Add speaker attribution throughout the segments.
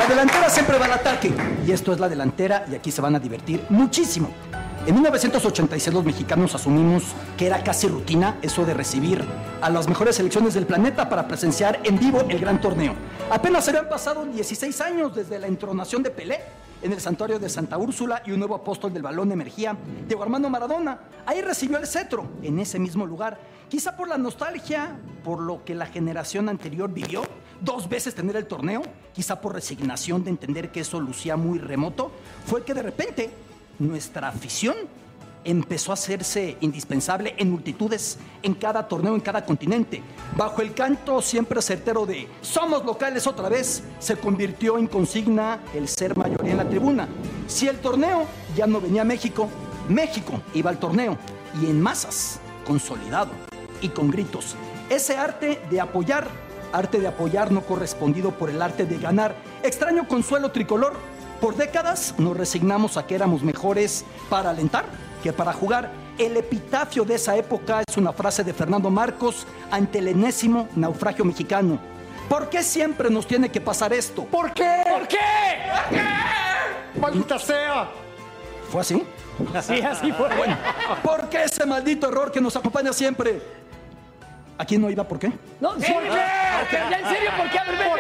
Speaker 1: La delantera siempre va al ataque. Y esto es la delantera y aquí se van a divertir muchísimo. En 1986 los mexicanos asumimos que era casi rutina eso de recibir a las mejores selecciones del planeta para presenciar en vivo el gran torneo. Apenas habían pasado 16 años desde la entronación de Pelé en el santuario de Santa Úrsula y un nuevo apóstol del balón emergía, Diego Armando Maradona. Ahí recibió el cetro, en ese mismo lugar. Quizá por la nostalgia, por lo que la generación anterior vivió, 2 veces tener el torneo, quizá por resignación de entender que eso lucía muy remoto, fue que de repente nuestra afición empezó a hacerse indispensable en multitudes, en cada torneo, en cada continente. Bajo el canto siempre certero de "somos locales otra vez", se convirtió en consigna el ser mayoría en la tribuna. Si el torneo ya no venía a México, México iba al torneo, y en masas, consolidado y con gritos. Ese arte de apoyar no correspondido por el arte de ganar. Extraño consuelo tricolor. Por décadas nos resignamos a que éramos mejores para alentar que para jugar. El epitafio de esa época es una frase de Fernando Marcos ante el enésimo naufragio mexicano. ¿Por qué siempre nos tiene que pasar esto?
Speaker 2: ¿Por qué?
Speaker 3: ¿Por qué? ¿Por qué?
Speaker 2: ¡Maldita sea!
Speaker 1: ¿Fue así?
Speaker 3: Sí, así fue.
Speaker 1: Bueno, ¿por qué ese maldito error que nos acompaña siempre? ¿Aquí no iba por qué?
Speaker 3: No, ¿por qué? Ya en serio, ¿por qué? A ver, ven,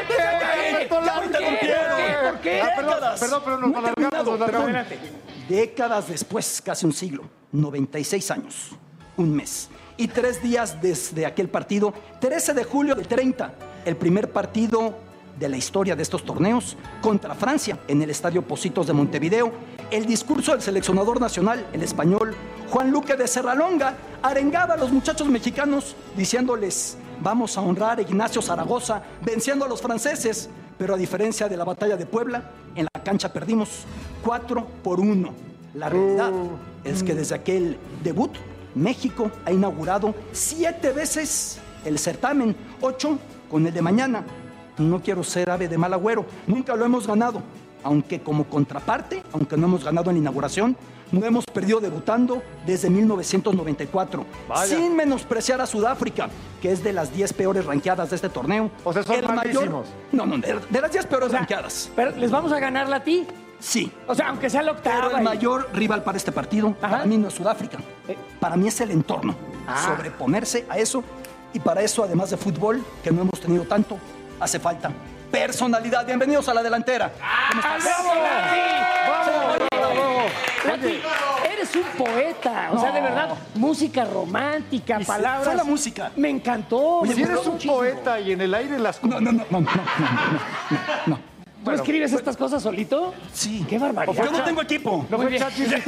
Speaker 3: ¿por qué?
Speaker 2: Perdón, pero nos alargamos.
Speaker 3: Adelante.
Speaker 1: Décadas después, casi un siglo, 96 años, un mes y 3 días desde aquel partido, 13 de julio del 30, el primer partido de la historia de estos torneos contra Francia en el Estadio Pocitos de Montevideo. El discurso del seleccionador nacional, el español Juan Luque de Serralonga, arengaba a los muchachos mexicanos diciéndoles: vamos a honrar a Ignacio Zaragoza venciendo a los franceses, pero a diferencia de la batalla de Puebla, en la cancha perdimos 4-1. La realidad es que desde aquel debut, México ha inaugurado 7 veces el certamen, 8 con el de mañana. No quiero ser ave de mal agüero, nunca lo hemos ganado, aunque como contraparte, aunque no hemos ganado en la inauguración, no hemos perdido debutando desde 1994.
Speaker 2: Vaya.
Speaker 1: Sin menospreciar a Sudáfrica, que es de las 10 peores ranqueadas de este torneo.
Speaker 2: O sea, son malísimos.
Speaker 1: No, de las 10 peores ranqueadas.
Speaker 3: Pero, ¿les vamos a ganarla a ti?
Speaker 1: Sí.
Speaker 3: O sea, aunque sea la octava.
Speaker 1: Pero el mayor rival para este partido, para mí no es Sudáfrica. Para mí es el entorno. Sobreponerse a eso. Y para eso, además de fútbol, que no hemos tenido tanto, hace falta personalidad. Bienvenidos a la delantera. ¿Cómo estás?
Speaker 2: ¡Vamos!
Speaker 3: Lati, eres un poeta. O sea, de verdad, música romántica,
Speaker 1: Y
Speaker 3: palabras.
Speaker 1: fue la música.
Speaker 3: Me encantó.
Speaker 1: Oye,
Speaker 3: me
Speaker 2: Si eres
Speaker 3: gustó
Speaker 2: un
Speaker 3: muchísimo.
Speaker 2: poeta y en el aire las...
Speaker 1: No.
Speaker 3: ¿Tú escribes estas cosas solito?
Speaker 1: Sí.
Speaker 3: ¡Qué barbaridad!
Speaker 1: Yo no tengo equipo.
Speaker 3: Muy bien.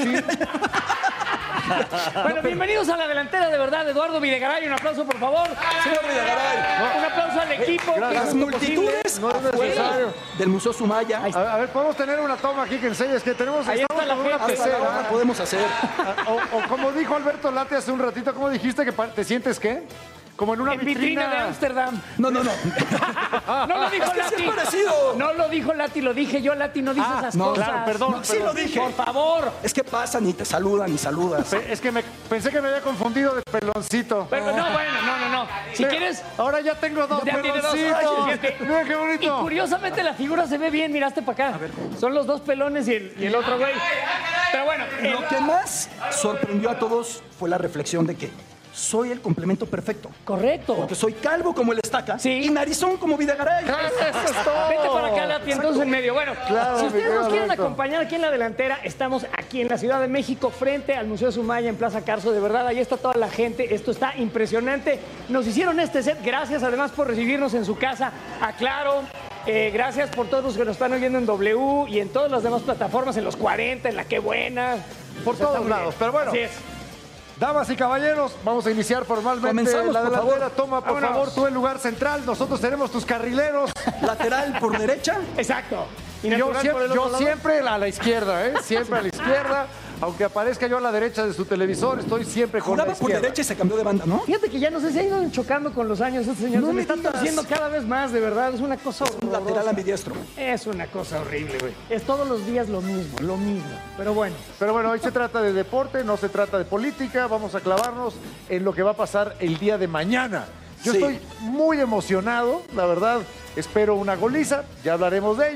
Speaker 3: Bueno, bienvenidos a la delantera, de verdad, Eduardo Videgaray. Un aplauso, por favor.
Speaker 1: Señor Videgaray.
Speaker 3: Un aplauso al equipo. que
Speaker 1: Las
Speaker 3: hizo
Speaker 1: multitudes
Speaker 2: No es
Speaker 1: afuera
Speaker 2: necesario.
Speaker 1: del Museo Sumaya.
Speaker 2: A ver, podemos tener una toma aquí que enseñes que tenemos...
Speaker 3: Ahí
Speaker 2: estamos
Speaker 3: está la
Speaker 2: con una
Speaker 3: gente.
Speaker 1: Hasta la hora
Speaker 2: pecera.
Speaker 1: podemos hacer.
Speaker 2: O como dijo Alberto Late hace un ratito, ¿cómo dijiste que te sientes qué? Como en una
Speaker 3: En vitrina de Ámsterdam.
Speaker 1: No.
Speaker 3: No lo dijo
Speaker 1: Es que sí
Speaker 3: Lati.
Speaker 1: es parecido.
Speaker 3: No lo dijo Lati, lo dije yo. Lati no dice esas
Speaker 1: no,
Speaker 3: cosas.
Speaker 2: claro, perdón.
Speaker 1: No, sí lo dije.
Speaker 3: Por favor.
Speaker 1: Es que pasan y te saludan y saludas.
Speaker 2: Es que pensé que me había confundido de peloncito.
Speaker 3: Pero no, bueno, no. Si quieres...
Speaker 2: Ahora ya tengo 2
Speaker 3: Ya tiene dos.
Speaker 2: peloncitos.
Speaker 3: Ay, fíjate.
Speaker 2: Mira qué
Speaker 3: Y
Speaker 2: bonito.
Speaker 3: curiosamente la figura se ve bien, miraste para acá. Son los 2 pelones y el otro güey. Pero bueno,
Speaker 1: Lo que más sorprendió a todos fue la reflexión de que soy el complemento perfecto.
Speaker 3: correcto.
Speaker 1: Porque soy calvo como el Estaca
Speaker 3: Sí.
Speaker 1: y narizón como Videgaray.
Speaker 2: Eso es todo.
Speaker 3: Vete para acá, Lati, entonces en medio. Bueno,
Speaker 2: Claro,
Speaker 3: si
Speaker 2: mi
Speaker 3: ustedes
Speaker 2: querido
Speaker 3: nos quieren
Speaker 2: Alberto.
Speaker 3: acompañar aquí en la delantera, estamos aquí en la Ciudad de México, frente al Museo Sumaya, en Plaza Carso. De verdad, ahí está toda la gente. Esto está impresionante. Nos hicieron este set. Gracias, además, por recibirnos en su casa. Aclaro. Gracias por todos los que nos están oyendo en W y en todas las demás plataformas, en los 40, en la Qué Buena.
Speaker 2: Por
Speaker 3: O sea,
Speaker 2: todos
Speaker 3: está muy
Speaker 2: lados.
Speaker 3: bien.
Speaker 2: Pero bueno,
Speaker 3: Así es.
Speaker 2: damas y caballeros, vamos a iniciar formalmente
Speaker 1: Comenzamos,
Speaker 2: la
Speaker 1: por
Speaker 2: delantera.
Speaker 1: favor.
Speaker 2: Toma, por
Speaker 3: Vámonos.
Speaker 2: favor, tú el lugar central. Nosotros tenemos tus carrileros.
Speaker 1: Lateral por derecha.
Speaker 3: Exacto.
Speaker 2: Y yo
Speaker 3: natural por el otro lado.
Speaker 2: siempre a la izquierda, ¿eh? Siempre a la izquierda. Aunque aparezca yo a la derecha de su televisor, estoy siempre con la
Speaker 1: Jugaba por
Speaker 2: izquierda.
Speaker 1: derecha y se cambió de banda, ¿no?
Speaker 3: Fíjate que ya no sé si ha ido chocando con los años este señor.
Speaker 1: No
Speaker 3: Se
Speaker 1: me
Speaker 3: le está
Speaker 1: digas.
Speaker 3: torciendo cada vez más, de verdad. Es una cosa
Speaker 1: Un lateral
Speaker 3: horrorosa.
Speaker 1: ambidiestro.
Speaker 3: Es una cosa horrible, güey. Es todos los días lo mismo. Pero bueno.
Speaker 2: Pero bueno, hoy se trata de deporte, no se trata de política. Vamos a clavarnos en lo que va a pasar el día de mañana. Yo
Speaker 1: Sí.
Speaker 2: estoy muy emocionado, la verdad. Espero una goliza, ya hablaremos de ello.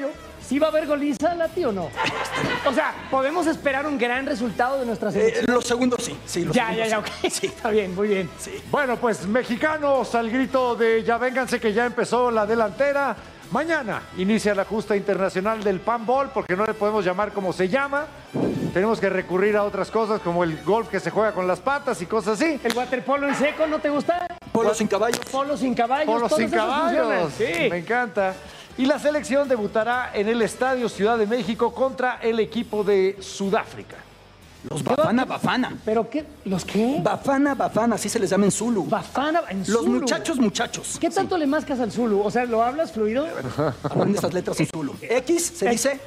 Speaker 3: ¿Sí va a haber goliza, Lati, o no? O sea, ¿podemos esperar un gran resultado de nuestra selección?
Speaker 1: Los segundos sí. Sí, los segundos
Speaker 3: Ya,
Speaker 1: sí.
Speaker 3: ok. Sí, está bien, muy bien.
Speaker 1: Sí.
Speaker 2: Bueno, pues mexicanos al grito de ya vénganse que ya empezó la delantera. Mañana inicia la justa internacional del panball, porque no le podemos llamar como se llama. Tenemos que recurrir a otras cosas como el golf que se juega con las patas y cosas así.
Speaker 3: ¿El waterpolo en seco no te gusta?
Speaker 1: Polo sin caballos.
Speaker 3: Polo sin caballos.
Speaker 2: Por los
Speaker 3: todos
Speaker 2: sin
Speaker 3: esos
Speaker 2: caballos.
Speaker 3: funcionan. Sí.
Speaker 2: Me encanta. Y la selección debutará en el Estadio Ciudad de México contra el equipo de Sudáfrica.
Speaker 1: Los Bafana Bafana.
Speaker 3: ¿Pero qué? ¿Los qué?
Speaker 1: Bafana Bafana, así se les llama en Zulu.
Speaker 3: Bafana en
Speaker 1: Los
Speaker 3: Zulu.
Speaker 1: muchachos.
Speaker 3: ¿Qué tanto le mascas al Zulu? O sea, ¿lo hablas fluido?
Speaker 1: Aprende estas letras en Zulu. X se dice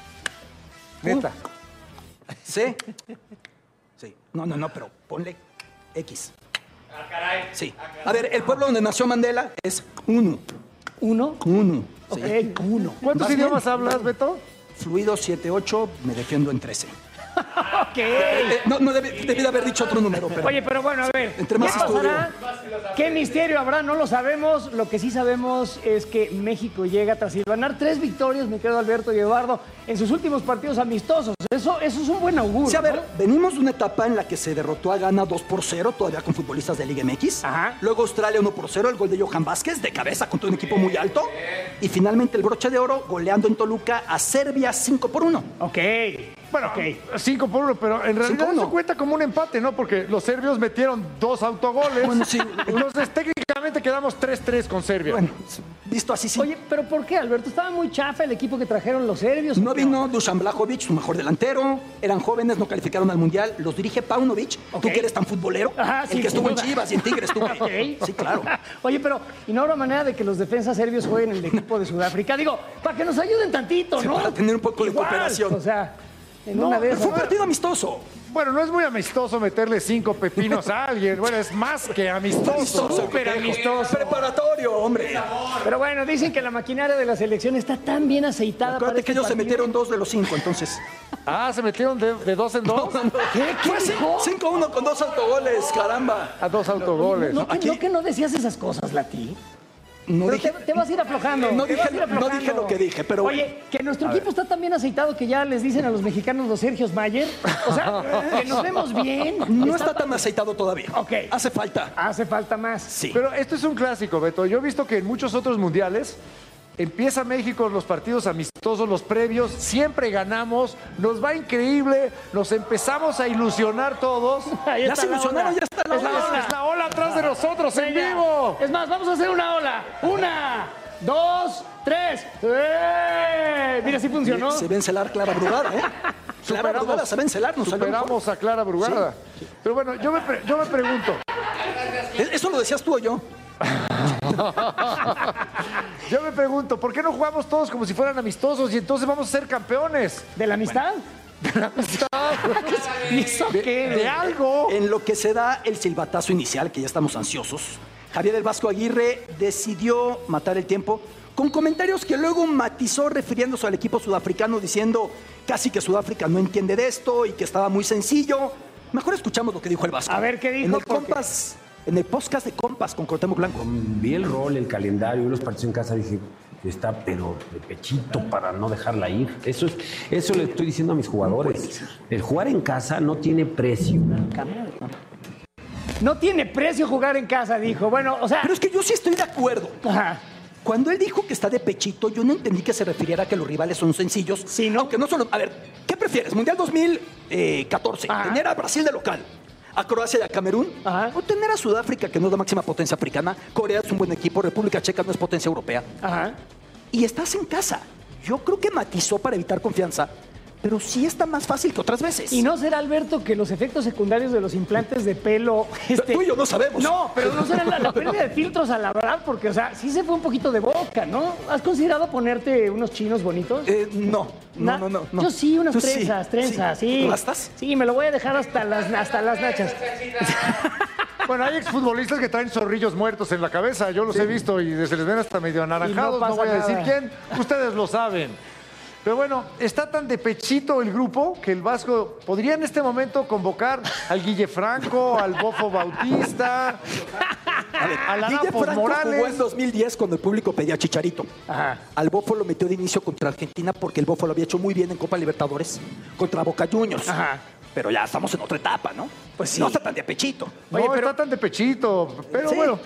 Speaker 2: Neta.
Speaker 1: C. Sí. No, pero ponle X. Sí. A ver, el pueblo donde nació Mandela es Unu.
Speaker 3: ¿Uno?
Speaker 1: Sí.
Speaker 3: Ok, uno.
Speaker 2: ¿Cuántos
Speaker 1: ¿Vas
Speaker 2: idiomas
Speaker 1: bien?
Speaker 2: hablas, Beto?
Speaker 1: Fluido 7, 8, me defiendo en 13.
Speaker 3: Ok.
Speaker 1: No debí de haber dicho otro número, pero...
Speaker 3: Oye, pero bueno, a ver,
Speaker 1: Entre más
Speaker 3: ¿qué
Speaker 1: estudio.
Speaker 3: pasará? ¿Qué misterio habrá? No lo sabemos. Lo que sí sabemos es que México llega tras ganar 3 victorias, me quedo Alberto y Eduardo, en sus últimos partidos amistosos. Eso es un buen augurio.
Speaker 1: Sí, a ver,
Speaker 3: ¿no?
Speaker 1: venimos de una etapa en la que se derrotó a Ghana 2-0, todavía con futbolistas de Liga MX.
Speaker 3: Ajá.
Speaker 1: Luego Australia 1-0, el gol de Johan Vázquez, de cabeza contra un equipo muy alto. Y finalmente el broche de oro, goleando en Toluca a Serbia 5-1.
Speaker 3: Ok.
Speaker 2: Bueno,
Speaker 3: ok.
Speaker 2: 5-1, pero en realidad
Speaker 1: 5-1.
Speaker 2: eso cuenta como un empate, ¿no? Porque los serbios metieron 2 autogoles.
Speaker 1: Bueno, sí.
Speaker 2: Entonces, técnicamente quedamos 3-3 con Serbia.
Speaker 1: Bueno, visto así sí.
Speaker 3: Oye, pero ¿por qué, Alberto? Estaba muy chafa el equipo que trajeron los serbios.
Speaker 1: No vino Dusan Blajovic, su mejor delantero. Eran jóvenes, no calificaron al Mundial. Los dirige Paunovic.
Speaker 3: Ok.
Speaker 1: Tú que eres tan futbolero.
Speaker 3: Ajá, sí,
Speaker 1: el que estuvo
Speaker 3: sin
Speaker 1: en
Speaker 3: duda.
Speaker 1: Chivas y en Tigres, tú.
Speaker 3: Ok.
Speaker 1: Sí, claro.
Speaker 3: Oye, pero ¿y no habrá manera de que los defensas serbios jueguen en el equipo de Sudáfrica? Digo, para que nos ayuden tantito,
Speaker 1: Sí,
Speaker 3: ¿no?
Speaker 1: para tener un poco de cooperación.
Speaker 3: O sea, en
Speaker 2: No,
Speaker 3: una de
Speaker 1: Pero fue un
Speaker 3: esas.
Speaker 1: partido amistoso.
Speaker 2: Bueno, no es muy amistoso meterle 5 pepinos a alguien. Bueno, es más que amistoso.
Speaker 3: Súper amistoso.
Speaker 1: Preparatorio, hombre.
Speaker 3: Pero bueno, dicen que la maquinaria de la selección está tan bien aceitada.
Speaker 1: Acuérdate
Speaker 3: para
Speaker 1: que
Speaker 3: este
Speaker 1: ellos se
Speaker 3: partido.
Speaker 1: metieron 2 de los 5, entonces.
Speaker 2: Ah, ¿se metieron de 2 en 2?
Speaker 3: ¿Qué
Speaker 1: Fue
Speaker 3: dijo?
Speaker 1: 5-1 con 2 autogoles, caramba.
Speaker 2: A 2 autogoles.
Speaker 3: No,
Speaker 1: aquí-
Speaker 3: que no decías esas cosas, Lati.
Speaker 1: No
Speaker 3: Pero
Speaker 1: dije,
Speaker 3: te vas a ir aflojando.
Speaker 1: No
Speaker 3: te
Speaker 1: dije-
Speaker 3: vas a ir
Speaker 1: no
Speaker 3: aflojando.
Speaker 1: dije lo que dije, pero
Speaker 3: Oye, que nuestro equipo está tan bien aceitado que ya les dicen a los mexicanos los Sergios Mayer. O sea, que nos vemos bien.
Speaker 1: no está tan aceitado todavía.
Speaker 3: Ok.
Speaker 1: Hace falta.
Speaker 3: Hace falta más.
Speaker 1: Sí.
Speaker 2: Pero esto es un clásico, Beto. Yo he visto que en muchos otros mundiales empieza México los partidos amistosos, los previos, siempre ganamos, nos va increíble, nos empezamos a ilusionar todos.
Speaker 3: Ahí
Speaker 1: Ya
Speaker 3: está
Speaker 1: se
Speaker 3: la
Speaker 1: ilusionaron,
Speaker 3: ola.
Speaker 1: ya está la
Speaker 3: Es
Speaker 1: ola.
Speaker 2: Es la ola atrás de nosotros en
Speaker 3: Venga.
Speaker 2: vivo.
Speaker 3: Es más, vamos a hacer una ola. 1, 2, 3. ¡Eh! Mira, sí funcionó.
Speaker 1: Se ve encelar Clara Brugada, ¿eh? Clara
Speaker 2: Superamos-
Speaker 1: Brugada se ve encelar, nos salió mejor.
Speaker 2: Superamos a Clara Brugada. Pero bueno, yo me pregunto,
Speaker 1: ¿Eso lo decías tú o yo?
Speaker 2: ¿por qué no jugamos todos como si fueran amistosos y entonces vamos a ser campeones?
Speaker 3: ¿De la amistad? ¿Y eso qué?
Speaker 2: De algo.
Speaker 1: En lo que se da el silbatazo inicial, que ya estamos ansiosos, Javier El Vasco Aguirre decidió matar el tiempo con comentarios que luego matizó refiriéndose al equipo sudafricano diciendo casi que Sudáfrica no entiende de esto y que estaba muy sencillo. Mejor escuchamos lo que dijo El Vasco.
Speaker 3: A ver, ¿qué dijo?
Speaker 1: En el
Speaker 3: Porque-
Speaker 1: Compas, en el podcast de Compas con Cuauhtémoc Blanco.
Speaker 4: Vi el rol, el calendario y los partidos en casa, dije, está pero de pechito para no dejarla ir. Eso le estoy diciendo a mis jugadores. El jugar en casa no tiene precio.
Speaker 3: No tiene precio jugar en casa, dijo. Bueno, o sea.
Speaker 1: Pero es que yo sí estoy de acuerdo.
Speaker 3: Ajá.
Speaker 1: Cuando él dijo que está de pechito, yo no entendí que se refiriera a que los rivales son sencillos.
Speaker 3: Sí, ¿no?
Speaker 1: Aunque no solo... A ver, ¿qué prefieres? Mundial 2014.
Speaker 3: Ajá.
Speaker 1: ¿Tener a Brasil de local? ¿A Croacia y a Camerún?
Speaker 3: Ajá.
Speaker 1: ¿O tener a Sudáfrica, que no es la máxima potencia africana? Corea es un buen equipo, República Checa no es potencia europea.
Speaker 3: Ajá.
Speaker 1: Y estás en casa. Yo creo que matizó para evitar confianza, pero sí está más fácil que otras veces.
Speaker 3: ¿Y no será, Alberto, que los efectos secundarios de los implantes de pelo...
Speaker 1: Tú y yo no sabemos.
Speaker 3: No, pero no será la pérdida de filtros a la verdad, porque, o sea, sí se fue un poquito de boca, ¿no? ¿Has considerado ponerte unos chinos bonitos?
Speaker 1: No.
Speaker 3: Yo sí, unas
Speaker 1: Tú
Speaker 3: trenzas, sí.
Speaker 1: ¿Rastas?
Speaker 3: Sí, me lo voy a dejar hasta las nachas.
Speaker 2: Bueno, hay exfutbolistas que traen zorrillos muertos en la cabeza. Yo los he visto y se les ven hasta medio anaranjados.
Speaker 3: Y no
Speaker 2: No,
Speaker 3: pasa
Speaker 2: voy a decir
Speaker 3: nada.
Speaker 2: quién. Ustedes lo saben. Pero bueno, está tan de pechito el grupo que el Vasco podría en este momento convocar al Guille Franco, al Bofo Bautista, al
Speaker 1: Guille
Speaker 2: Adolfo
Speaker 1: Franco
Speaker 2: Morales.
Speaker 1: jugó en 2010 cuando el público pedía a Chicharito.
Speaker 3: Ajá.
Speaker 1: Al Bofo lo metió de inicio contra Argentina porque el Bofo lo había hecho muy bien en Copa Libertadores contra Boca Juniors.
Speaker 3: Ajá.
Speaker 1: Pero ya estamos en otra etapa, ¿no? Pues sí. No está tan de pechito.
Speaker 2: No,
Speaker 3: Oye, pero-
Speaker 2: está tan de pechito. Pero
Speaker 1: Sí.
Speaker 2: bueno,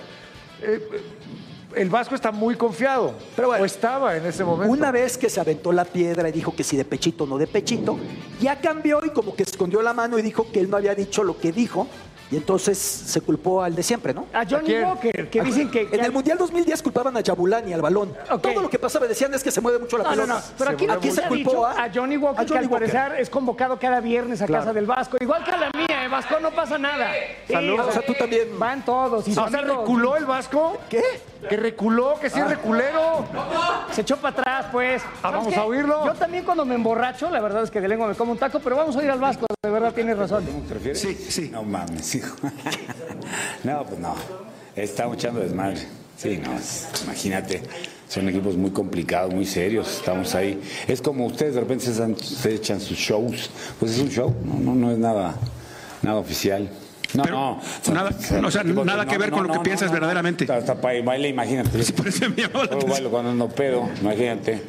Speaker 2: el Vasco está muy confiado.
Speaker 1: Pero bueno,
Speaker 2: o estaba en ese momento.
Speaker 1: Una vez que se aventó la piedra y dijo que si de pechito o no de pechito, ya cambió y como que escondió la mano y dijo que él no había dicho lo que dijo. Y entonces se culpó al de siempre, ¿no?
Speaker 3: A Johnny
Speaker 2: quién?
Speaker 3: Walker, que dicen que...
Speaker 1: En el Mundial 2010 culpaban a Yabulani, al balón.
Speaker 3: Ok.
Speaker 1: Todo lo que pasaba decían es que se mueve mucho la
Speaker 3: No, no,
Speaker 1: pelota.
Speaker 3: no. Pero aquí,
Speaker 1: Aquí
Speaker 3: se
Speaker 1: se
Speaker 3: ha
Speaker 1: culpó
Speaker 3: dicho a Johnny Walker,
Speaker 1: a
Speaker 3: que
Speaker 1: Johnny
Speaker 3: al
Speaker 1: Walker.
Speaker 3: parecer es convocado cada viernes a casa del Vasco. Igual que a la mía, Vasco, no pasa nada. Sí,
Speaker 2: Saludos.
Speaker 1: O sea, tú también.
Speaker 3: Van todos. Y su
Speaker 2: O sea,
Speaker 3: amigo
Speaker 2: ¿reculó el Vasco?
Speaker 1: ¿Qué?
Speaker 2: Que reculó, que sí es reculero.
Speaker 3: se echó para atrás, pues. ¿Sabes
Speaker 2: vamos
Speaker 3: qué?
Speaker 2: a oírlo.
Speaker 3: Yo también cuando me emborracho, la verdad es que de lengua me como un taco, pero vamos a ir al Vasco, de verdad tienes razón.
Speaker 5: ¿Te refieres?
Speaker 6: Sí, sí.
Speaker 5: No mames, hijo. No, pues no. Estamos echando desmadre. Sí, no, imagínate. Son equipos muy complicados, muy serios. Estamos ahí. Es como ustedes de repente se echan sus shows. Pues es un show, no es nada oficial. No,
Speaker 6: Pero nada, o sea, nada que ver con lo que piensas verdaderamente.
Speaker 5: Hasta para el baile, imagínate.
Speaker 6: Sí, por eso me llamó la
Speaker 5: Yo
Speaker 6: atención.
Speaker 5: bailo cuando ando pedo, imagínate.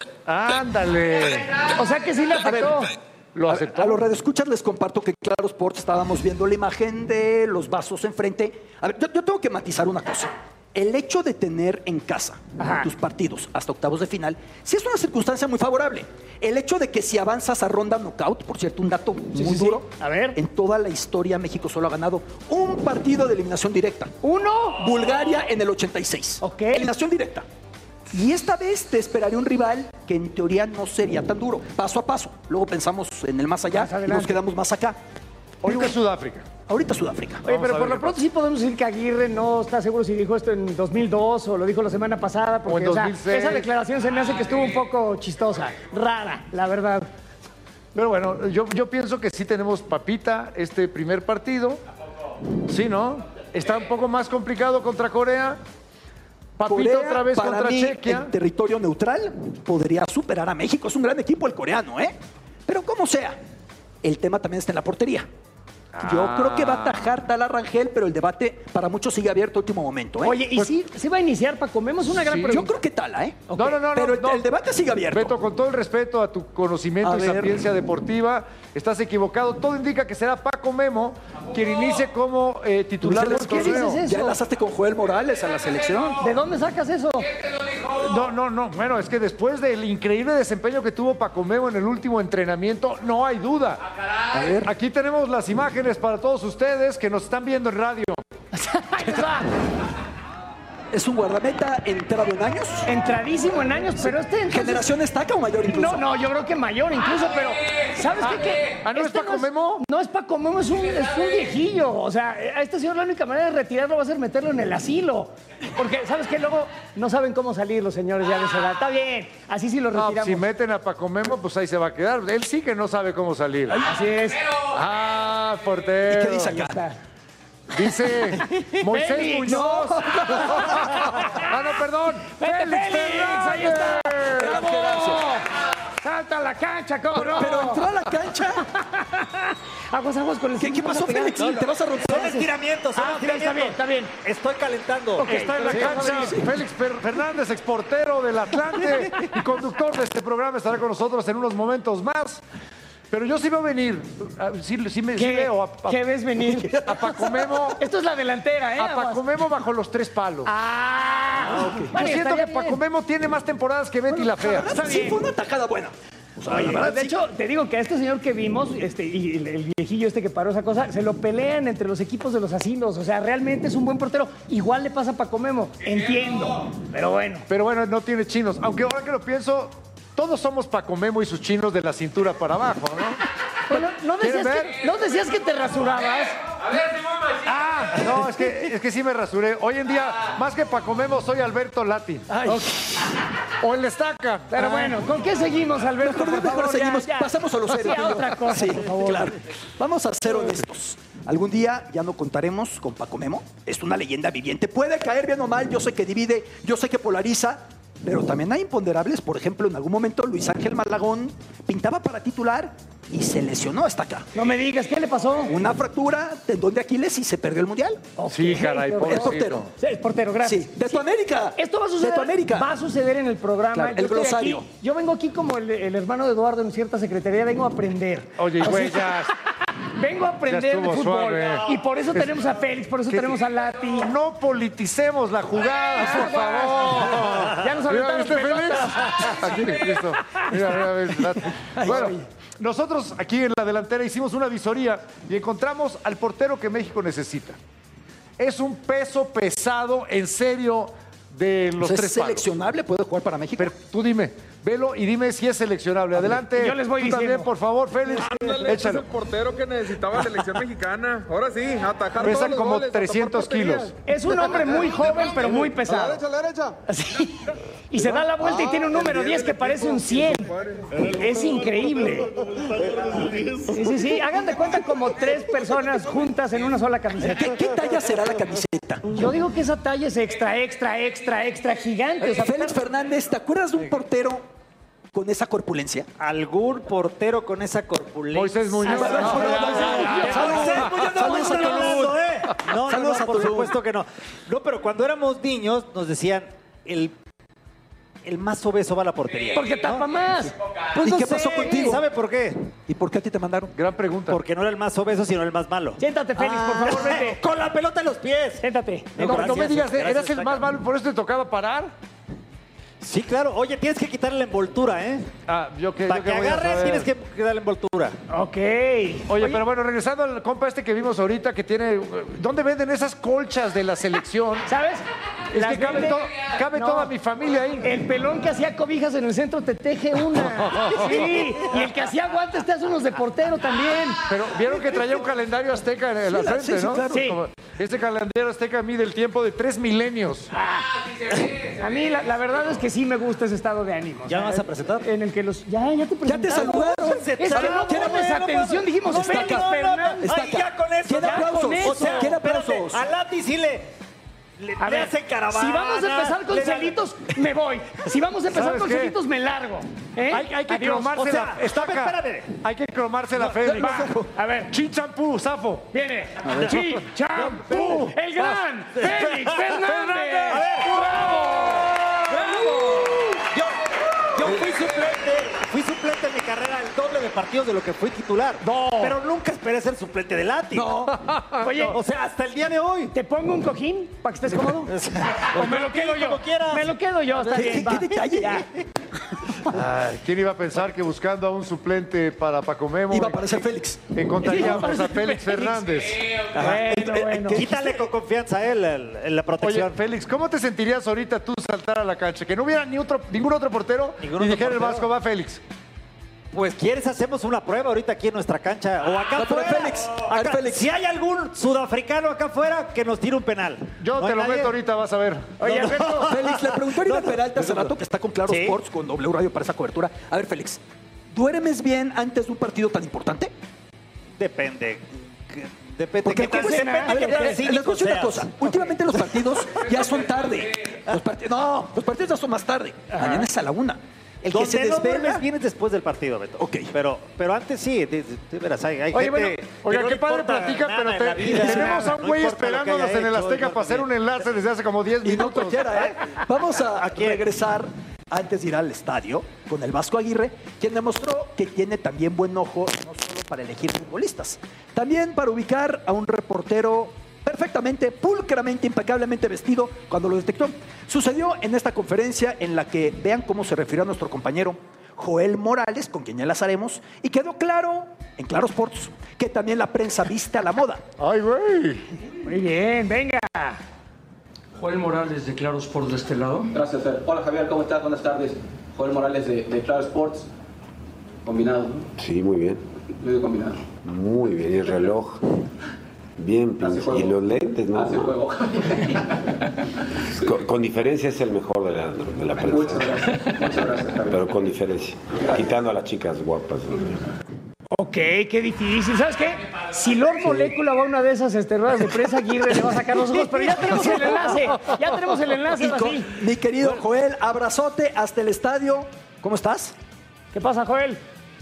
Speaker 2: Ándale.
Speaker 3: O sea que sí le afectó.
Speaker 2: Lo aceptó.
Speaker 1: A los radioescuchas les comparto que Claro Sports estábamos viendo la imagen de los vasos enfrente. A ver, yo tengo que matizar una cosa. El hecho de tener en casa
Speaker 3: Ajá.
Speaker 1: tus partidos hasta octavos de final, sí es una circunstancia muy favorable. El hecho de que si avanzas a ronda knockout, por cierto, un dato muy
Speaker 3: sí, sí.
Speaker 1: duro.
Speaker 3: A ver.
Speaker 1: En toda la historia México solo ha ganado un partido de eliminación directa.
Speaker 3: Uno.
Speaker 1: Bulgaria en el 86.
Speaker 3: Ok.
Speaker 1: Eliminación directa. Y esta vez te esperaría un rival que en teoría no sería tan duro. Paso a paso. Luego pensamos en el más allá
Speaker 3: Más
Speaker 1: y
Speaker 3: adelante.
Speaker 1: nos quedamos más acá.
Speaker 2: Ahorita Sudáfrica.
Speaker 1: Ahorita Sudáfrica.
Speaker 3: Oye,
Speaker 2: Vamos
Speaker 3: pero
Speaker 2: a
Speaker 3: por
Speaker 2: ver
Speaker 3: lo
Speaker 2: qué
Speaker 3: pronto
Speaker 2: pasa.
Speaker 3: sí podemos decir que Aguirre no está seguro si dijo esto en 2002 o lo dijo la semana pasada. Porque,
Speaker 2: en 2006.
Speaker 3: esa declaración se me hace que estuvo un poco chistosa, rara, la verdad.
Speaker 2: Pero bueno, yo pienso que sí tenemos papita este primer partido. Sí, ¿no? Está un poco más complicado contra Corea. Papita
Speaker 1: Corea,
Speaker 2: otra vez
Speaker 1: para
Speaker 2: contra
Speaker 1: mí,
Speaker 2: Chequia.
Speaker 1: en territorio neutral, podría superar a México. Es un gran equipo el coreano, ¿eh? Pero como sea, el tema también está en la portería. Yo creo que va a atajar Tal Rangel, pero el debate para muchos sigue abierto a último momento, ¿eh?
Speaker 3: Oye, ¿y si va a iniciar, Paco? Vemos una gran
Speaker 2: Sí.
Speaker 3: pregunta.
Speaker 1: Yo creo que Tala, ¿eh?
Speaker 2: No, no.
Speaker 1: Pero
Speaker 2: no.
Speaker 1: el debate sigue abierto.
Speaker 2: Beto, con todo el respeto a tu conocimiento
Speaker 1: A
Speaker 2: y
Speaker 1: ver.
Speaker 2: sapiencia deportiva, estás equivocado. Todo indica que será Paco Memo quien inicie como titular del
Speaker 3: ¿Por qué
Speaker 2: torneo.
Speaker 3: dices
Speaker 1: Ya
Speaker 3: eso?
Speaker 1: enlazaste con Joel Morales a la selección.
Speaker 3: ¿De dónde sacas eso?
Speaker 2: No. Bueno, es que después del increíble desempeño que tuvo Paco Memo en el último entrenamiento, no hay duda.
Speaker 1: A ver.
Speaker 2: Aquí tenemos las imágenes para todos ustedes que nos están viendo en radio.
Speaker 3: Ahí les va.
Speaker 1: Es un guardameta entrado en años.
Speaker 3: Entradísimo en años, pero este... entonces-
Speaker 1: ¿Generación estaca o mayor incluso?
Speaker 3: No, yo creo que mayor incluso, pero ¿sabes qué?
Speaker 2: ¿no es Paco Memo?
Speaker 3: No es Paco Memo, es un viejillo. O sea, a este señor la única manera de retirarlo va a ser meterlo en el asilo. Porque, ¿sabes qué? Luego no saben cómo salir los señores ya de esa edad. Está bien, así sí lo
Speaker 2: No,
Speaker 3: retiramos.
Speaker 2: si meten a Paco Memo, pues ahí se va a quedar. Él sí que no sabe cómo salir.
Speaker 3: Así es.
Speaker 2: Ah, portero.
Speaker 1: ¿Y qué dice
Speaker 3: Ahí
Speaker 1: acá?
Speaker 3: está.
Speaker 2: Dice Moisés
Speaker 3: Félix,
Speaker 2: Muñoz. Ah, no, perdón.
Speaker 3: ¡Vete, Félix! ¡Ahí está!
Speaker 2: Fernández.
Speaker 3: ¡Bravo! ¡Salta a la cancha, cabrón!
Speaker 1: Pero entró a la cancha.
Speaker 3: Aguas con el...
Speaker 1: ¿Qué pasó, Félix? ¿Te vas a romper?
Speaker 7: Son estiramientos, son
Speaker 3: Ah, ok, está
Speaker 7: estiramientos.
Speaker 3: bien, está bien.
Speaker 7: Estoy calentando.
Speaker 3: Ok.
Speaker 2: Está en la
Speaker 3: Sí,
Speaker 2: cancha
Speaker 3: sí.
Speaker 2: Félix Fernández, exportero del Atlante y conductor de este programa, estará con nosotros en unos momentos más. Pero yo sí veo venir, sí veo a
Speaker 3: ¿Qué ves venir?
Speaker 2: a Paco Memo,
Speaker 3: Esto es la delantera, ¿eh?
Speaker 2: a Paco Memo bajo los tres palos.
Speaker 3: Ah,
Speaker 2: Yo
Speaker 3: vale,
Speaker 2: siento
Speaker 3: estaría
Speaker 2: que Paco
Speaker 3: bien.
Speaker 2: Memo tiene más temporadas que Betty la Fea.
Speaker 3: Está
Speaker 1: Sí,
Speaker 3: bien.
Speaker 1: fue una tajada buena. O sea,
Speaker 3: Oye,
Speaker 1: la verdad,
Speaker 3: de
Speaker 1: sí.
Speaker 3: hecho, te digo que a este señor que vimos, y el viejillo este que paró esa cosa, se lo pelean entre los equipos de los asilos. O sea, realmente es un buen portero. Igual le pasa a Paco Memo. Entiendo. Pero bueno.
Speaker 2: Pero bueno, no tiene chinos. Aunque ahora que lo pienso, todos somos Paco Memo y sus chinos de la cintura para abajo, ¿no?
Speaker 3: Bueno,
Speaker 2: ¿Quieren ver?
Speaker 3: ¿no decías que te rasurabas?
Speaker 2: Ah, no, es que sí me rasuré. Hoy en día, más que Paco Memo, soy Alberto Lati.
Speaker 1: Ay,
Speaker 2: O el Estaca.
Speaker 3: Pero bueno, ¿con qué seguimos, Alberto?
Speaker 1: mejor
Speaker 3: Por favor,
Speaker 1: seguimos.
Speaker 3: ya.
Speaker 1: Pasamos a lo serio.
Speaker 3: Sí, a otra cosa,
Speaker 1: Sí,
Speaker 3: por favor.
Speaker 1: claro. Vamos a ser honestos. Algún día ya no contaremos con Paco Memo. Es una leyenda viviente. Puede caer bien o mal. Yo sé que divide, yo sé que polariza. Pero también hay imponderables. Por ejemplo, en algún momento Luis Ángel Malagón pintaba para titular y se lesionó hasta acá.
Speaker 3: No me digas, ¿qué le pasó?
Speaker 1: Una fractura, tendón de Aquiles y se perdió el Mundial.
Speaker 2: Sí, caray,
Speaker 3: qué
Speaker 1: El portero.
Speaker 3: Sí, el portero, gracias.
Speaker 1: Sí, de tu América.
Speaker 3: Esto va a suceder.
Speaker 1: De tu América.
Speaker 3: Va a suceder en el programa.
Speaker 1: Claro,
Speaker 3: Yo
Speaker 1: el
Speaker 3: estoy
Speaker 1: glosario.
Speaker 3: aquí, yo vengo aquí como el hermano de Eduardo en cierta secretaría, vengo a aprender.
Speaker 2: Oye, güey, ya.
Speaker 3: Vengo a aprender de
Speaker 2: estuvo
Speaker 3: fútbol.
Speaker 2: suave.
Speaker 3: Y por eso tenemos a Félix, por eso tenemos a Lati.
Speaker 2: No politicemos la jugada, por favor.
Speaker 3: Ya nos
Speaker 2: Mira,
Speaker 3: aventaron
Speaker 2: ¿viste, Félix?
Speaker 3: pelotas.
Speaker 2: Aquí, listo. Mira, ves. Bueno, nosotros aquí en la delantera hicimos una visoría y encontramos al portero que México necesita. Es un peso pesado, en serio, de los
Speaker 1: ¿Es
Speaker 2: tres palos.
Speaker 1: seleccionable? ¿Puede jugar para México?
Speaker 2: Pero tú dime, velo y dime si es seleccionable. Adelante.
Speaker 3: Yo les voy
Speaker 2: tú
Speaker 3: diciendo.
Speaker 2: también, por favor, Félix.
Speaker 8: Ándale, ese es
Speaker 2: Échalo.
Speaker 8: el portero que necesitaba la selección mexicana. Ahora sí, atajar
Speaker 2: Pesa
Speaker 8: todos los
Speaker 2: como
Speaker 8: goles,
Speaker 2: 300
Speaker 8: tapar porterías.
Speaker 2: kilos.
Speaker 3: Es un hombre muy joven, pero muy
Speaker 8: A la
Speaker 3: pesado.
Speaker 8: derecha, a la derecha.
Speaker 3: Sí. Y se da la vuelta y tiene un número 10 que parece un 100. Es increíble. Sí. Hagan de cuenta como 3 personas juntas en una sola camiseta.
Speaker 1: ¿Qué talla será la camiseta?
Speaker 3: Yo digo que esa talla es extra gigante. O sea,
Speaker 1: Félix Fernández, ¿te acuerdas de un portero con esa corpulencia?
Speaker 7: ¿Algún portero con esa corpulencia?
Speaker 2: Moisés Muñoz.
Speaker 1: Saludos a Tulum.
Speaker 7: No, por supuesto que no. No, pero cuando éramos niños nos decían el más obeso va a la portería.
Speaker 3: porque tapa más.
Speaker 7: Pues
Speaker 1: ¿Y
Speaker 7: no
Speaker 1: qué
Speaker 7: sé,
Speaker 1: pasó contigo?
Speaker 7: ¿Sabe por qué?
Speaker 1: ¿Y por qué a ti te mandaron?
Speaker 2: Gran pregunta.
Speaker 7: Porque no era el más obeso, sino el más malo.
Speaker 3: Siéntate, Félix, por favor, vete.
Speaker 7: Con la pelota en los pies.
Speaker 3: Siéntate.
Speaker 2: No me digas,
Speaker 7: gracias,
Speaker 2: eras el más
Speaker 7: Taca.
Speaker 2: malo, por eso te tocaba parar.
Speaker 7: Sí, claro. Oye, tienes que quitarle la envoltura, ¿eh?
Speaker 2: Ah, yo qué
Speaker 7: Para que
Speaker 2: voy a
Speaker 7: agarres
Speaker 2: saber.
Speaker 7: tienes que darle envoltura.
Speaker 3: Ok.
Speaker 2: Oye, pero bueno, regresando al compa este que vimos ahorita, que tiene... ¿Dónde venden esas colchas de la selección?
Speaker 3: ¿Sabes?
Speaker 2: Es
Speaker 3: Las
Speaker 2: que cabe,
Speaker 3: vende-
Speaker 2: cabe
Speaker 3: No.
Speaker 2: toda mi familia ahí.
Speaker 3: El pelón que hacía cobijas en el centro te teje una. Sí. Y el que hacía guantes te hace unos de portero también.
Speaker 2: Pero vieron que traía un calendario azteca en la frente,
Speaker 1: sí,
Speaker 2: ¿no?
Speaker 1: claro.
Speaker 3: Sí.
Speaker 2: Como- este calendario azteca mide el tiempo de 3 milenios.
Speaker 3: A mí la verdad es que sí me gusta ese estado de ánimo.
Speaker 7: ¿Ya
Speaker 3: O sea,
Speaker 7: me vas a presentar?
Speaker 3: En el que los... Ya te presentaron.
Speaker 1: te saludaron.
Speaker 3: Es que no pones atención. Dijimos Félix Fernández.
Speaker 1: Está
Speaker 7: Ay,
Speaker 1: acá.
Speaker 7: ya con eso.
Speaker 1: ¿Quiere
Speaker 7: ya
Speaker 1: aplausos?
Speaker 7: con eso.
Speaker 1: O sea, ¿quiere
Speaker 7: espérate,
Speaker 1: aplausos?
Speaker 7: A Lati sí le
Speaker 3: A ver,
Speaker 7: hacen caravana.
Speaker 3: si vamos a empezar con
Speaker 7: le dan-
Speaker 3: celitos, me voy. Si vamos a empezar
Speaker 2: ¿Sabes
Speaker 3: con
Speaker 2: qué?
Speaker 3: celitos, me largo. ¿Eh?
Speaker 2: Hay que
Speaker 3: Adiós.
Speaker 2: cromarse
Speaker 7: O sea,
Speaker 2: la estaca.
Speaker 7: espérate.
Speaker 2: Hay que cromarse la Félix.
Speaker 3: Va, a ver,
Speaker 2: Chinchampú, Zafo.
Speaker 3: viene. Chi, champú, el gran Félix Fernández.
Speaker 7: A ver.
Speaker 3: ¡Bravo!
Speaker 7: Yo fui suplente en mi carrera el doble de partidos de lo que fui titular.
Speaker 2: No.
Speaker 7: Pero nunca esperé ser suplente de Lati.
Speaker 1: No.
Speaker 3: Oye,
Speaker 7: O sea, hasta el día de hoy.
Speaker 3: ¿te pongo un cojín para que estés cómodo? ¿O me lo quedo yo?
Speaker 7: Como quieras.
Speaker 3: Me lo quedo yo, está bien.
Speaker 1: ¿Qué
Speaker 3: va.
Speaker 1: detalle?
Speaker 3: Ya.
Speaker 2: Ay, ¿quién iba a pensar que buscando a un suplente para Paco Memo
Speaker 1: Iba a aparecer Félix.
Speaker 2: encontraríamos a Félix Fernández?
Speaker 3: Bueno.
Speaker 7: Quítale con confianza a él la
Speaker 2: Oye,
Speaker 7: protección.
Speaker 2: Félix, ¿cómo te sentirías ahorita tú saltar a la cancha? Que no hubiera ningún otro portero
Speaker 7: Ningún
Speaker 2: y
Speaker 7: otro
Speaker 2: dijera el
Speaker 7: portero.
Speaker 2: Vasco, va Félix.
Speaker 7: Pues quieres hacemos una prueba ahorita aquí en nuestra cancha o acá
Speaker 1: No, pero
Speaker 7: afuera.
Speaker 1: Félix, a ver,
Speaker 7: Acá,
Speaker 1: Félix.
Speaker 7: Si hay algún sudafricano acá afuera que nos tire un penal.
Speaker 2: Yo
Speaker 7: ¿No
Speaker 2: te
Speaker 7: hay
Speaker 2: lo
Speaker 7: nadie?
Speaker 2: meto ahorita, vas a ver.
Speaker 3: Oye, Alberto,
Speaker 1: Félix, le preguntó a Ariel Peralta hace rato, que está con Claro
Speaker 7: Sí.
Speaker 1: Sports, con W Radio para esa cobertura. A ver, Félix, ¿duermes bien antes de un partido tan importante?
Speaker 7: Depende. Depende.
Speaker 1: Porque
Speaker 7: ¿Qué tan-
Speaker 1: ¿cómo es?
Speaker 7: depende
Speaker 1: A ver,
Speaker 7: qué tan
Speaker 1: les voy a
Speaker 7: cínico
Speaker 1: decir una
Speaker 7: seas.
Speaker 1: cosa. Últimamente los partidos ya son tarde. Los partidos ya son más tarde. Mañana es a la 1. El que
Speaker 7: Donde
Speaker 1: se
Speaker 7: no
Speaker 1: desvela...
Speaker 7: duermes bien es después del partido, Beto.
Speaker 1: Ok.
Speaker 7: Pero antes sí, de veras, hay
Speaker 2: Oye,
Speaker 7: gente
Speaker 2: bueno,
Speaker 7: que
Speaker 2: oiga,
Speaker 7: no
Speaker 2: qué
Speaker 7: le
Speaker 2: padre
Speaker 7: importa
Speaker 2: platica,
Speaker 7: nada
Speaker 2: pero
Speaker 7: en la vida.
Speaker 2: tenemos a un
Speaker 7: No
Speaker 2: güey
Speaker 7: importa lo que
Speaker 2: esperándonos
Speaker 7: haya
Speaker 2: en el
Speaker 7: hecho,
Speaker 2: Azteca para hacer un enlace desde hace como 10
Speaker 1: Y no
Speaker 2: minutos.
Speaker 1: cualquiera, ¿eh? Vamos a
Speaker 7: quién?
Speaker 1: regresar antes de ir al estadio con el Vasco Aguirre, quien demostró que tiene también buen ojo, no solo para elegir futbolistas, también para ubicar a un reportero perfectamente, pulcramente, impecablemente vestido cuando lo detectó. Sucedió en esta conferencia en la que vean cómo se refirió a nuestro compañero Joel Morales, con quien ya enlazaremos, y quedó claro en Claro Sports que también la prensa viste a la moda.
Speaker 2: Ay, güey.
Speaker 3: muy bien, venga.
Speaker 9: Joel Morales de Claro Sports de este lado.
Speaker 10: Gracias, Fer. Hola, Javier, ¿cómo estás? Buenas tardes. Joel Morales de Claro Sports. Combinado, ¿no?
Speaker 4: Sí, muy bien.
Speaker 10: Medio combinado.
Speaker 4: Muy bien. Y el reloj. Bien,
Speaker 10: Hace juego.
Speaker 4: y los lentes, ¿no?
Speaker 10: Hace juego.
Speaker 4: Con diferencia es el mejor de la prensa.
Speaker 10: Muchas gracias. Muchas gracias, Javier.
Speaker 4: Pero con diferencia. Quitando a las chicas guapas. ¿no?
Speaker 3: Ok, qué difícil. ¿Sabes qué? Si Lord Molécula va a una de esas ruedas de prensa, Aguirre le va a sacar los ojos, pero ya tenemos el enlace. Ya tenemos el enlace, así.
Speaker 1: Mi querido Joel, abrazote hasta el estadio. ¿Cómo estás?
Speaker 3: ¿Qué pasa, Joel?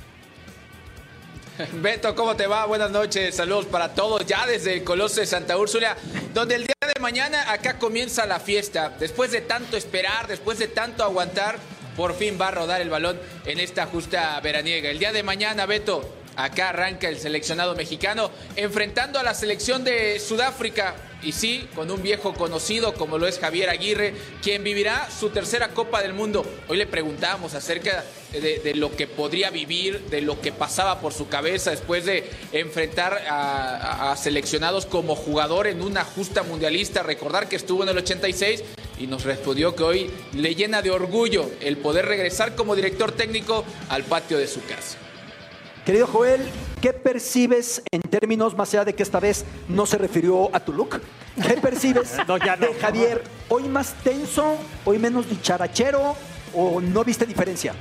Speaker 11: Beto, ¿cómo te va? Buenas noches, saludos para todos, ya desde el Coloso de Santa Úrsula, donde el día de mañana acá comienza la fiesta. Después de tanto esperar, después de tanto aguantar, por fin va a rodar el balón en esta justa veraniega. El día de mañana, Beto, acá arranca el seleccionado mexicano enfrentando a la selección de Sudáfrica. Y sí, con un viejo conocido como lo es Javier Aguirre, quien vivirá su tercera Copa del Mundo. Hoy le preguntábamos acerca de lo que podría vivir, de lo que pasaba por su cabeza después de enfrentar a seleccionados como jugador en una justa mundialista. Recordar que estuvo en el 86 y nos respondió que hoy le llena de orgullo el poder regresar como director técnico al patio de su casa.
Speaker 1: Querido Joel, ¿qué percibes en términos, más allá de que esta vez no se refirió a tu look? ¿Qué percibes de Javier? ¿Hoy más tenso, hoy menos dicharachero o no viste diferencia?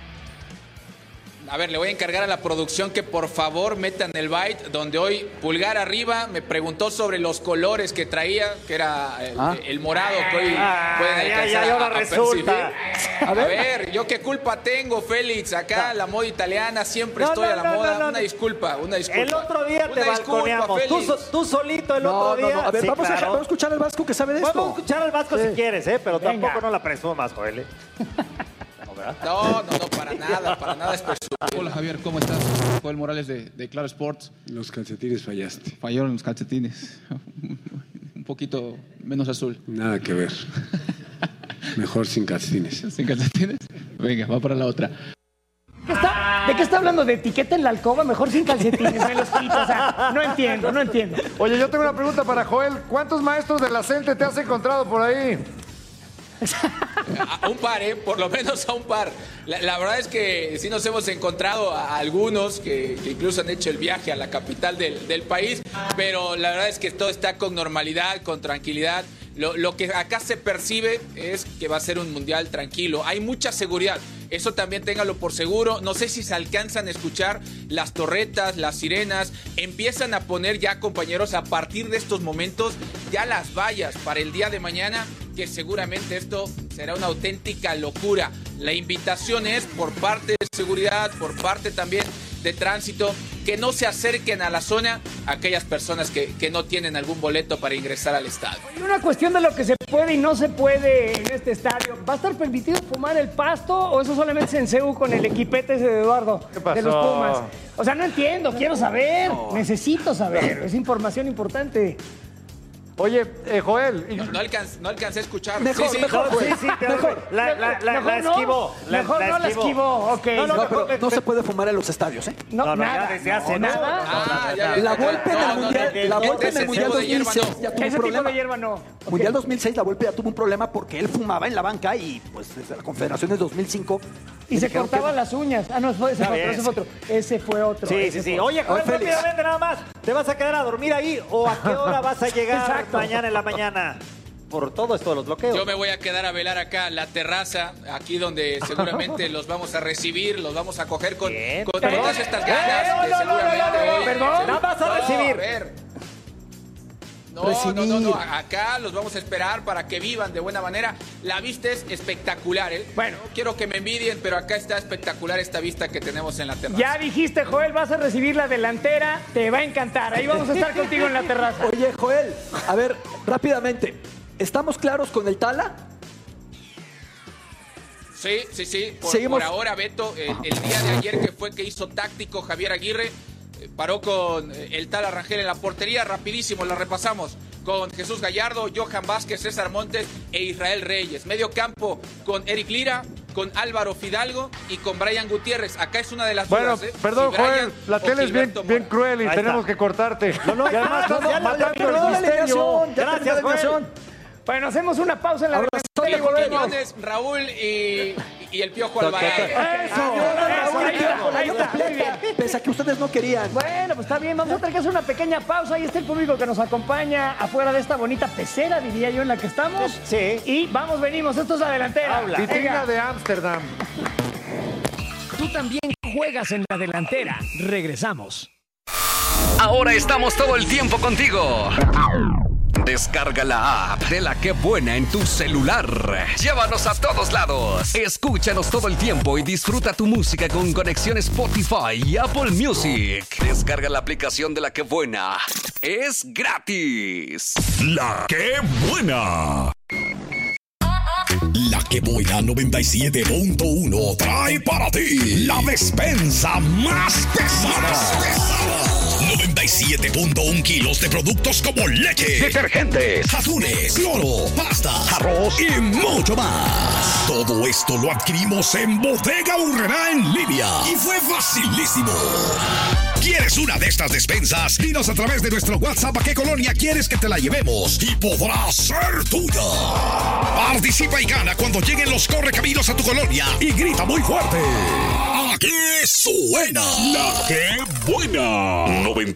Speaker 11: A ver, le voy a encargar a la producción que por favor metan el byte, donde hoy pulgar arriba me preguntó sobre los colores que traía, que era el morado que hoy pueden alcanzar
Speaker 7: ahora
Speaker 11: a
Speaker 7: resulta.
Speaker 11: percibir. A ver, yo qué culpa tengo, Félix, acá la moda italiana, siempre estoy a la moda. Una disculpa.
Speaker 7: El otro día te balconeamos, tú solito el otro día.
Speaker 1: A ver,
Speaker 7: sí,
Speaker 1: vamos a escuchar al Vasco que sabe de esto.
Speaker 7: Vamos a escuchar al Vasco si quieres, pero tampoco no la presumas, Joel.
Speaker 11: No, para nada es presumido.
Speaker 12: Hola Javier, ¿cómo estás? Joel Morales de Claro Sports.
Speaker 13: Los calcetines fallaste.
Speaker 12: Fallaron los calcetines. Un poquito menos azul.
Speaker 13: Nada que ver. Mejor sin calcetines.
Speaker 12: ¿Sin calcetines? Venga, va para la otra.
Speaker 3: ¿De qué está hablando? ¿De etiqueta en la alcoba? Mejor sin calcetines, me los quito. O sea, no entiendo.
Speaker 2: Oye, yo tengo una pregunta para Joel. ¿Cuántos maestros de la CENTE te has encontrado por ahí?
Speaker 11: A un par, por lo menos a un par. La verdad es que sí nos hemos encontrado a algunos que incluso han hecho el viaje a la capital del país, pero la verdad es que todo está con normalidad, con tranquilidad. Lo que acá se percibe es que va a ser un mundial tranquilo. Hay mucha seguridad. Eso también téngalo por seguro. No sé si se alcanzan a escuchar las torretas, las sirenas. Empiezan a poner ya, compañeros, a partir de estos momentos, ya las vallas para el día de mañana, que seguramente esto será una auténtica locura. La invitación es por parte de seguridad, por parte también de tránsito, que no se acerquen a la zona aquellas personas que no tienen algún boleto para ingresar al estadio.
Speaker 3: Y una cuestión de lo que se puede y no se puede en este estadio. ¿Va a estar permitido fumar el pasto o eso solamente es en CEU con el equipete ese de Eduardo?
Speaker 2: ¿Qué pasó?
Speaker 3: De los Pumas. O sea, no entiendo, quiero saber, necesito saber, es información importante.
Speaker 2: Oye, Joel.
Speaker 11: No alcancé a escuchar.
Speaker 1: Mejor.
Speaker 7: La esquivó.
Speaker 3: Mejor no la esquivó, ok.
Speaker 1: Pero no se puede fumar en los estadios, ¿eh?
Speaker 3: No, nada.
Speaker 7: Desde hace
Speaker 3: nada.
Speaker 1: La Volpe en el Mundial 2006 ya tuvo un
Speaker 3: Ese tipo
Speaker 1: problema.
Speaker 3: de hierba no.
Speaker 1: Mundial 2006 la Volpe ya tuvo un problema porque él fumaba en la banca y pues desde la Confederación de 2005
Speaker 3: y se cortaba las uñas. Ah, no, ese fue otro.
Speaker 7: Sí. Oye, Joel, rápidamente nada más. ¿Te vas a quedar a dormir ahí o a qué hora vas a llegar mañana en la mañana? Por todo esto de los bloqueos.
Speaker 11: Yo me voy a quedar a velar acá la terraza, aquí donde seguramente los vamos a recibir, los vamos a coger con todas estas ganas que seguramente hoy.
Speaker 7: Perdón, nada más a recibir.
Speaker 11: No, acá los vamos a esperar para que vivan de buena manera. La vista es espectacular, Bueno, no quiero que me envidien, pero acá está espectacular esta vista que tenemos en la terraza.
Speaker 3: Ya dijiste, Joel, vas a recibir la delantera, te va a encantar. Ahí vamos a estar contigo en la terraza.
Speaker 1: Oye, Joel, a ver, rápidamente, ¿estamos claros con el Tala?
Speaker 11: Sí. Por ahora, Beto, el día de ayer que hizo táctico Javier Aguirre, paró con el Tala Rangel en la portería, rapidísimo, la repasamos, con Jesús Gallardo, Johan Vázquez, César Montes e Israel Reyes. Medio campo con Eric Lira, con Álvaro Fidalgo y con Brian Gutiérrez. Acá es una de las dudas.
Speaker 2: Perdón, si Joel, la tele es bien cruel y tenemos que cortarte. Y además estamos matando el misterio.
Speaker 3: Gracias, Joel. Bueno, hacemos una pausa en la
Speaker 11: Quiñones, Raúl y el Piojo Alvarado.
Speaker 1: Ahí está. Pese a que ustedes no querían.
Speaker 3: Bueno, pues está bien. Vamos a tener que hacer una pequeña pausa. Ahí está el público que nos acompaña afuera de esta bonita pecera, diría yo, en la que estamos.
Speaker 7: Sí.
Speaker 3: Y venimos. Esto es la delantera.
Speaker 2: Vitrina de Ámsterdam.
Speaker 14: Tú también juegas en la delantera. Regresamos. ahora estamos todo el tiempo contigo. Descarga la app de La Qué Buena en tu celular. Llévanos a todos lados. Escúchanos todo el tiempo y disfruta tu música con conexión Spotify y Apple Music. Descarga la aplicación de La Qué Buena. Es gratis.
Speaker 15: La Qué Buena. La Que Buena 97.1 trae para ti la despensa más pesada. 97.1 kilos de productos como leche, detergentes, atunes, cloro, pasta, arroz y mucho más. Todo esto lo adquirimos en Bodega Aurrerá en Libia y fue facilísimo. ¿Quieres una de estas despensas? Dinos a través de nuestro WhatsApp a qué colonia quieres que te la llevemos y podrá ser tuya. Participa y gana cuando lleguen los correcaminos a tu colonia y grita muy fuerte. Aquí suena La Que Buena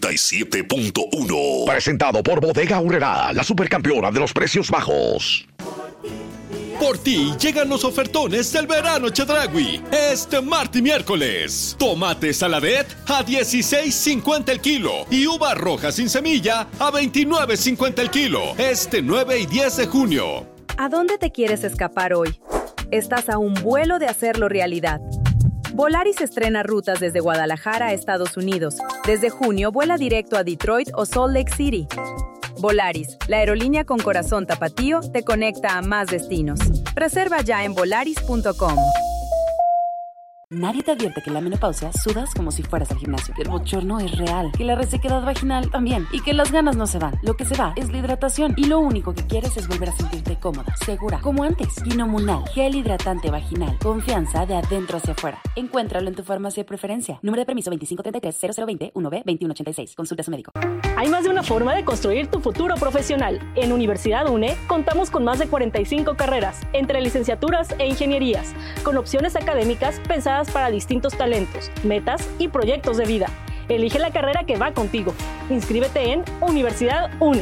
Speaker 15: 97.1. Presentado por Bodega Aurrerá, la supercampeona de los precios bajos.
Speaker 16: Por ti llegan los ofertones del verano Chedraui. Este martes y miércoles. Tomate saladet a $16.50 el kilo. Y uva roja sin semilla a $29.50 el kilo. Este 9 y 10 de junio.
Speaker 17: ¿A dónde te quieres escapar hoy? Estás a un vuelo de hacerlo realidad. Volaris estrena rutas desde Guadalajara a Estados Unidos. Desde junio vuela directo a Detroit o Salt Lake City. Volaris, la aerolínea con corazón tapatío, te conecta a más destinos. Reserva ya en volaris.com.
Speaker 18: Nadie te advierte que en la menopausia sudas como si fueras al gimnasio, que el bochorno es real, que la resequedad vaginal también, y que las ganas no se van. Lo que se va es la hidratación, y lo único que quieres es volver a sentirte cómoda, segura, como antes. Ginomunal, gel hidratante vaginal, confianza de adentro hacia afuera. Encuéntralo en tu farmacia de preferencia. Número de permiso 2533-0020-1B-2186. Consulta a su médico.
Speaker 19: Hay más de una forma de construir tu futuro profesional. En Universidad UNE contamos con más de 45 carreras, entre licenciaturas e ingenierías, con opciones académicas pensadas para distintos talentos, metas y proyectos de vida. Elige la carrera que va contigo. Inscríbete en Universidad UNE.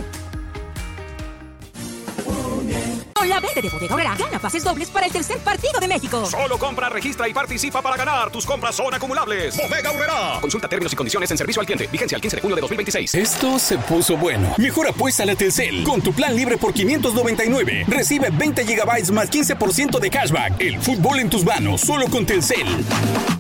Speaker 20: Con la venta de Bodega Aurrerá, gana pases dobles para el tercer partido de México.
Speaker 21: Solo compra, registra y participa para ganar. Tus compras son acumulables. Bodega Aurrerá. Consulta términos y condiciones en servicio al cliente. Vigencia el 15 de junio de 2026.
Speaker 22: Esto se puso bueno. Mejor apuéstale a Telcel. Con tu plan libre por $599. Recibe 20 GB más 15% de cashback. El fútbol en tus manos, solo con Telcel.